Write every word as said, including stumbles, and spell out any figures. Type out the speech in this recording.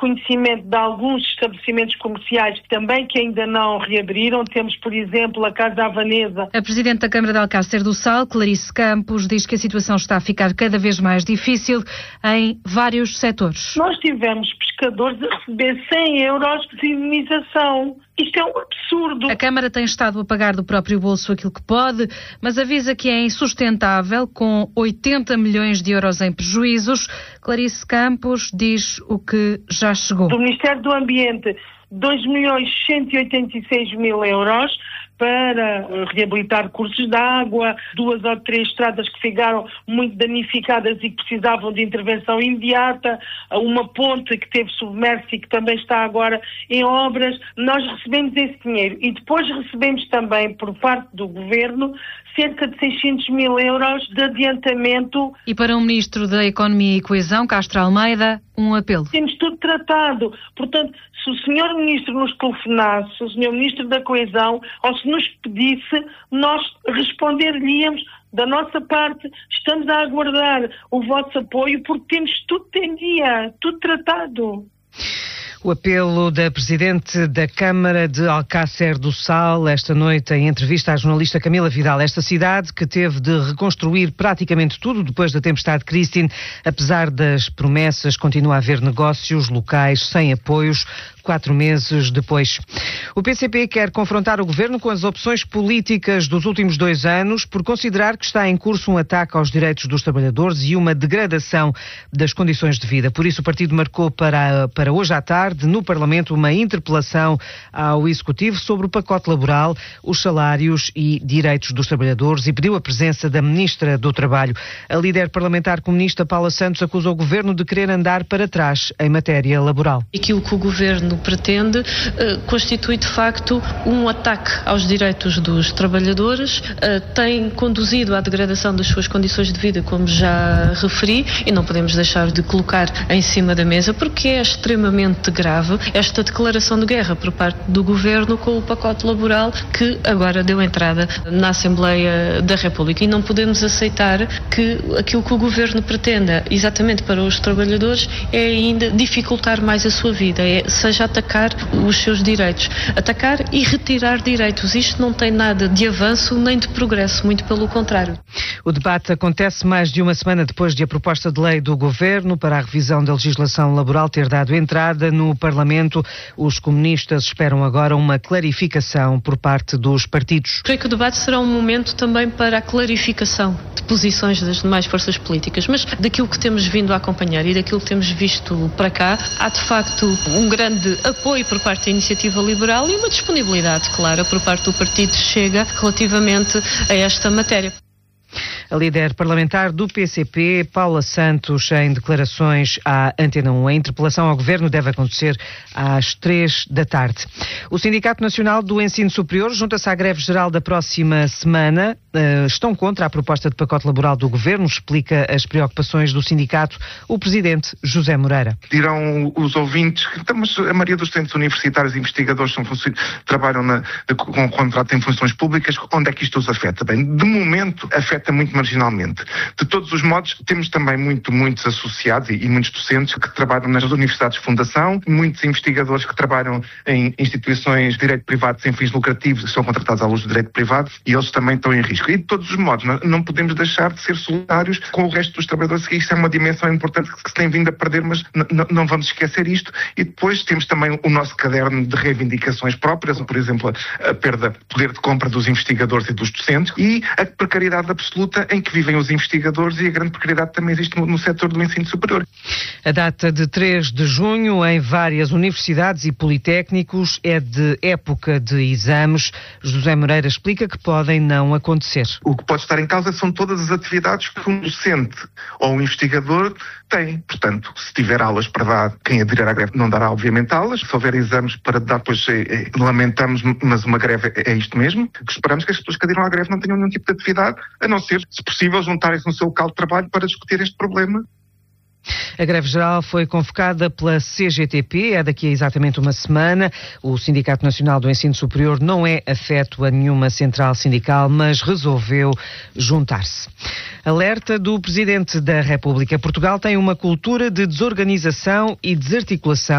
conhecimento de alguns estabelecimentos comerciais também que ainda não reabriram. Temos, por exemplo, a Casa Havanesa. A Presidente da Câmara de Alcácer do Sal, Clarice Campos, diz que a situação está a ficar cada vez mais difícil em vários setores. Nós tivemos pescadores a receber cem euros de indemnização. Isto é um absurdo. A Câmara tem estado a pagar do próprio bolso aquilo que pode, mas avisa que é insustentável, com oitenta milhões de euros em prejuízos. Clarice Campos diz o que já chegou. Do Ministério do Ambiente, dois milhões cento e oitenta e seis mil euros para reabilitar cursos de água, duas ou três estradas que ficaram muito danificadas e que precisavam de intervenção imediata, uma ponte que teve submersa e que também está agora em obras. Nós recebemos esse dinheiro e depois recebemos também, por parte do Governo, cerca de seiscentos mil euros de adiantamento. E para o Ministro da Economia e Coesão, Castro Almeida, um apelo. Temos tudo tratado. Portanto, se o senhor Ministro nos telefonasse, se o senhor Ministro da Coesão, ou se nos pedisse, nós responder-lhe-íamos da nossa parte. Estamos a aguardar o vosso apoio porque temos tudo em dia, tudo tratado. O apelo da Presidente da Câmara de Alcácer do Sal, esta noite em entrevista à jornalista Camila Vidal. Esta cidade que teve de reconstruir praticamente tudo depois da tempestade Christine, apesar das promessas, continua a haver negócios locais sem apoios, quatro meses depois. O P C P quer confrontar o Governo com as opções políticas dos últimos dois anos por considerar que está em curso um ataque aos direitos dos trabalhadores e uma degradação das condições de vida. Por isso o partido marcou para, para hoje à tarde no Parlamento uma interpelação ao Executivo sobre o pacote laboral, os salários e direitos dos trabalhadores e pediu a presença da Ministra do Trabalho. A líder parlamentar comunista Paula Santos acusa o Governo de querer andar para trás em matéria laboral. Aquilo que o Governo pretende uh, constitui de facto um ataque aos direitos dos trabalhadores, uh, tem conduzido à degradação das suas condições de vida, como já referi, e não podemos deixar de colocar em cima da mesa porque é extremamente grave esta declaração de guerra por parte do Governo com o pacote laboral que agora deu entrada na Assembleia da República, e não podemos aceitar que aquilo que o Governo pretenda exatamente para os trabalhadores é ainda dificultar mais a sua vida, é, seja atacar os seus direitos, atacar e retirar direitos. Isto não tem nada de avanço nem de progresso, muito pelo contrário. O debate acontece mais de uma semana depois de a proposta de lei do Governo para a revisão da legislação laboral ter dado entrada no Parlamento. Os comunistas esperam agora uma clarificação por parte dos partidos. Creio que o debate será um momento também para a clarificação de posições das demais forças políticas, mas daquilo que temos vindo a acompanhar e daquilo que temos visto para cá, há de facto um grande apoio por parte da Iniciativa Liberal e uma disponibilidade clara por parte do Partido Chega relativamente a esta matéria. A líder parlamentar do P C P, Paula Santos, em declarações à Antena um. A interpelação ao Governo deve acontecer às três da tarde. O Sindicato Nacional do Ensino Superior junta-se à greve geral da próxima semana. Uh, estão contra a proposta de pacote laboral do Governo, explica as preocupações do sindicato o presidente José Moreira. Dirão os ouvintes que mas a maioria dos estudantes universitários e investigadores são, trabalham na, com contrato em funções públicas. Onde é que isto os afeta? Bem, de momento afeta muito marginalmente. De todos os modos, temos também muito, muitos associados e, e muitos docentes que trabalham nas universidades de fundação, muitos investigadores que trabalham em instituições de direito privado sem fins lucrativos, que são contratados à luz do direito privado, e eles também estão em risco. E de todos os modos, não, não podemos deixar de ser solidários com o resto dos trabalhadores, que isso é uma dimensão importante que se tem vindo a perder, mas n- não vamos esquecer isto. E depois temos também o nosso caderno de reivindicações próprias, por exemplo, a, a perda de poder de compra dos investigadores e dos docentes, e a precariedade absoluta em que vivem os investigadores, e a grande precariedade também existe no, no setor do ensino superior. A data de três de junho, em várias universidades e politécnicos, é de época de exames. José Moreira explica que podem não acontecer. O que pode estar em causa são todas as atividades que um docente ou um investigador tem. Portanto, se tiver aulas para dar, quem aderir à greve não dará, obviamente, aulas. Se houver exames para dar, pois é, é, lamentamos, mas uma greve é, é isto mesmo. Que esperamos que as pessoas que aderiram à greve não tenham nenhum tipo de atividade, a não ser, se possível, juntarem-se no seu local de trabalho para discutir este problema. A greve geral foi convocada pela C G T P, é daqui a exatamente uma semana. O Sindicato Nacional do Ensino Superior não é afeto a nenhuma central sindical, mas resolveu juntar-se. Alerta do Presidente da República. Portugal tem uma cultura de desorganização e desarticulação